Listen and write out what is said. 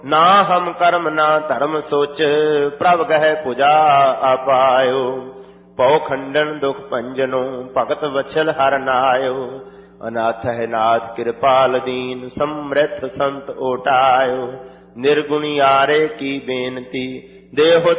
ना हम कर्म ना धर्म सोच, प्रभ गह पुजा आपायो। पौ खंडन दुख भंजनो, भगत वत्सल हर नायो। अनाथ है नाथ कृपाल दीन, समृथ संत ओटायो। निर्गुणी आरे की बेनती, देहो